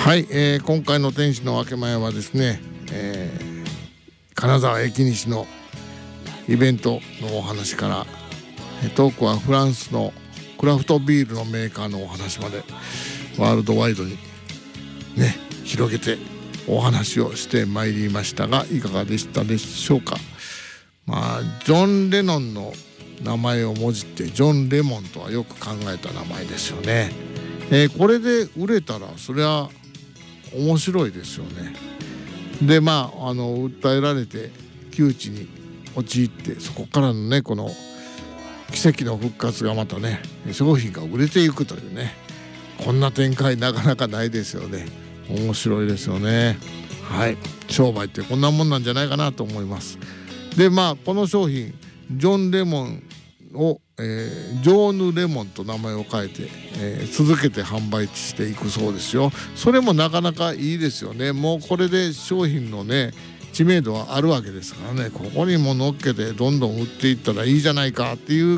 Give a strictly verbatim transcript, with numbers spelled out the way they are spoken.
はい、えー、今回の天使の分け前はですね、えー、金沢駅西のイベントのお話から、トークはフランスのクラフトビールのメーカーのお話までワールドワイドにね広げてお話をしてまいりましたが、いかがでしたでしょうか。まあジョン・レノンの名前をもじってジョン・レモンとはよく考えた名前ですよね。えー、これで売れたらそりゃ面白いですよね。でまああの訴えられて窮地に陥って、そこからのねこの奇跡の復活がまたね商品が売れていくというね、こんな展開なかなかないですよね。面白いですよね。はい、商売ってこんなもんなんじゃないかなと思います。でまあこの商品ジョン・レモンを、えー、ジョーヌ・レモンと名前を変えて、えー、続けて販売していくそうですよ。それもなかなかいいですよね。もうこれで商品のね知名度はあるわけですからね、ここにも乗っけてどんどん売っていったらいいじゃないかっていう